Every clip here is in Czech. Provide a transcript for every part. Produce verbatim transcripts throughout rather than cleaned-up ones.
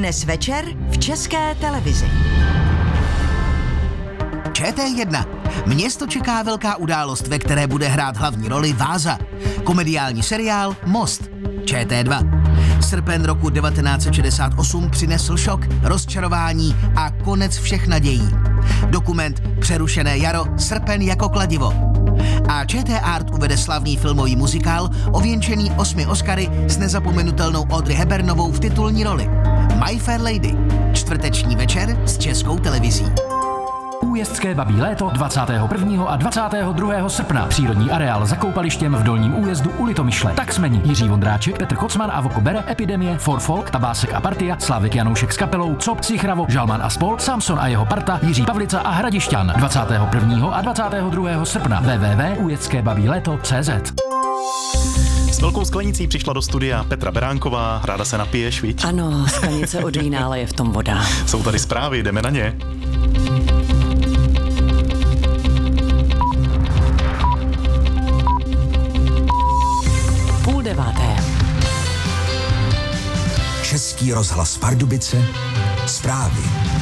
Dnes večer v České televizi. Č T jedna. Město čeká velká událost, ve které bude hrát hlavní roli Váza. Komediální seriál Most. Č T dva. Srpen roku devatenáct set šedesát osm přinesl šok, rozčarování a konec všech nadějí. Dokument Přerušené jaro, srpen jako kladivo. A Č T Art uvede slavný filmový muzikál ověnčený osmi Oscary s nezapomenutelnou Audrey Hepburnovou v titulní roli. My Fair Lady. Čtvrteční večer s Českou televizí. Újezdské babí léto dvacátého prvního a dvacátého druhého srpna. Přírodní areál za koupalištěm v Dolním Újezdu u Litomyšle. Tak smení Jiří Vondráček, Petr Kocman a Voko Bere, Epidemie, For Folk, Tabásek a Partia, Slávek Janoušek s kapelou, Cop, Cichravo, Žalman a spol, Samson a jeho parta, Jiří Pavlica a Hradišťan. dvacátého prvního a dvacátého druhého srpna. w w w tečka újezdské babí léto tečka cé zet. S velkou sklenicí přišla do studia Petra Beránková. Ráda se napiješ, viď? Ano, sklenice od vína, ale je v tom voda. Jsou tady zprávy, jdeme na ně. Půl deváté. Český rozhlas Pardubice, zprávy.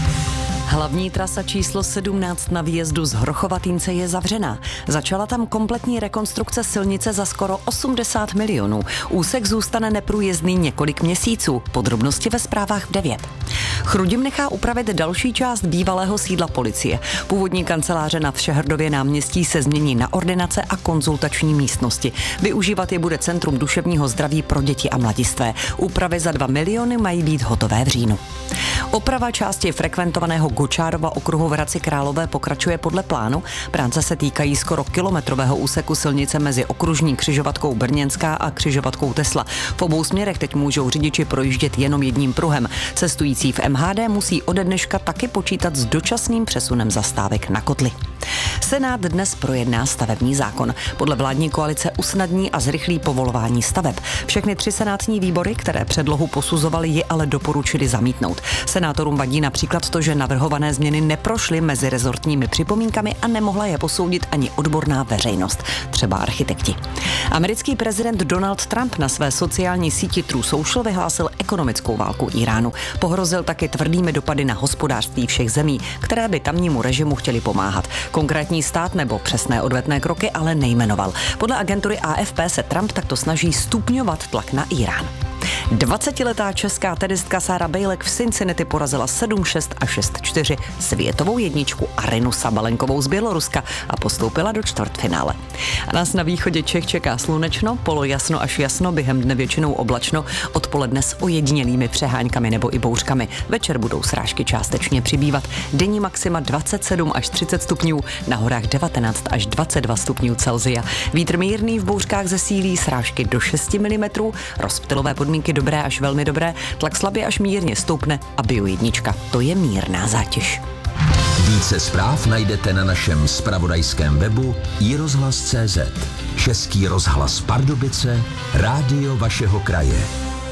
Hlavní trasa číslo sedmnáct na výjezdu z Hrochovatýnce je zavřená. Začala tam kompletní rekonstrukce silnice za skoro osmdesát milionů. Úsek zůstane neprůjezdný několik měsíců. Podrobnosti ve zprávách v devět. Chrudim nechá upravit další část bývalého sídla policie. Původní kanceláře na Všehrdově náměstí se změní na ordinace a konzultační místnosti. Využívat je bude Centrum duševního zdraví pro děti a mladistvé. Úpravy za dva miliony mají být hotové v říjnu. Oprava části frekventovaného Gočárova okruhu v Hradci Králové pokračuje podle plánu. Práce se týkají skoro kilometrového úseku silnice mezi okružní křižovatkou Brněnská a křižovatkou Tesla. V obou směrech teď můžou řidiči projíždět jenom jedním pruhem. Cestující v M H D musí ode dneška taky počítat s dočasným přesunem zastávek na kotli. Senát dnes projedná stavební zákon. Podle vládní koalice usnadní a zrychlí povolování staveb. Všechny tři senátní výbory, které předlohu posuzovaly, ji ale doporučili zamítnout. Senátorům vadí například to, že navrhované změny neprošly mezi rezortními připomínkami a nemohla je posoudit ani odborná veřejnost, třeba architekti. Americký prezident Donald Trump na své sociální síti True Social vyhlásil ekonomickou válku Iránu. Pohrozil taky tvrdými dopady na hospodářství všech zemí, které by tamnímu režimu chtěli pomáhat. Konkrétní stát nebo přesné odvetné kroky ale nejmenoval. Podle agentury A F P se Trump takto snaží stupňovat tlak na Irán. dvacetiletá česká tenistka Sára Bejlek v Cincinnati porazila sedm šest a šest čtyři světovou jedničku Arinu Sabalenkovou z Běloruska a postoupila do čtvrtfinále. A nás na východě Čech čeká slunečno, polojasno až jasno, během dne většinou oblačno, odpoledne s ojedinělými přeháňkami nebo i bouřkami. Večer budou srážky částečně přibývat. Denní maxima dvacet sedm až třicet stupňů, na horách devatenáct až dvacet dva stupňů Celsia. Vítr mírný, v bouřkách zesílí, srážky do šest milimetrů, rozptylové podmínky dobré až velmi dobré, tlak slabě až mírně stoupne a bio jednička. To je mírná zátěž. Více zpráv najdete na našem zpravodajském webu i rozhlas tečka cé zet. Český rozhlas Pardubice, rádio vašeho kraje.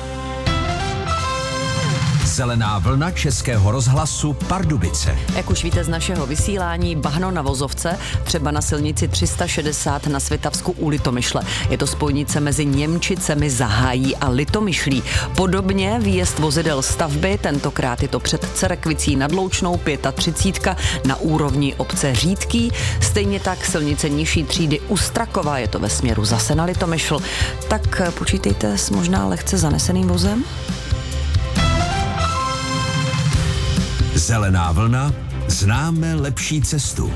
Zelená vlna Českého rozhlasu Pardubice. Jak už víte z našeho vysílání, bahno na vozovce, třeba na silnici tři sta šedesát na Světavsku u Litomyšle. Je to spojnice mezi Němčicemi, Zahájí a Litomyšlí. Podobně výjezd vozidel stavby, tentokrát je to před Cerekvicí nad Loučnou třicet pět na úrovni obce Řídký. Stejně tak silnice nižší třídy u Strakova, je to ve směru zase na Litomyšl. Tak počítejte s možná lehce zaneseným vozem. Zelená vlna, známe lepší cestu.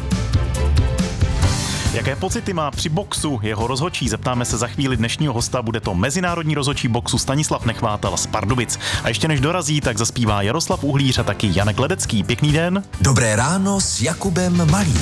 Jaké pocity má při boxu jeho rozhodčí? Zeptáme se za chvíli dnešního hosta, bude to mezinárodní rozhodčí boxu Stanislav Nechvátal z Pardubic. A ještě než dorazí, tak zaspívá Jaroslav Uhlíř a taky Janek Ledecký. Pěkný den. Dobré ráno s Jakubem Malým.